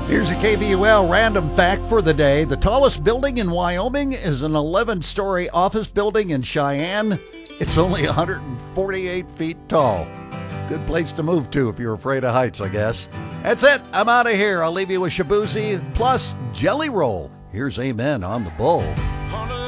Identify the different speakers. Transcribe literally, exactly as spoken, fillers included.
Speaker 1: Here's a K V U L random fact for the day. The tallest building in Wyoming is an eleven-story office building in Cheyenne. It's only one hundred forty-eight feet tall. Good place to move to if you're afraid of heights, I guess. That's it. I'm out of here. I'll leave you with Shabuzi plus Jelly Roll. Here's Amen on the Bull.